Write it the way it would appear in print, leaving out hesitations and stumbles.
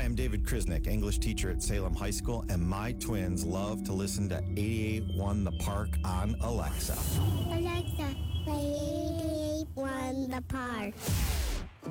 Hi, I'm David Krisnick, English teacher at Salem High School, and my twins love to listen to 88.1 The Park on Alexa. Alexa, play 88.1 The Park.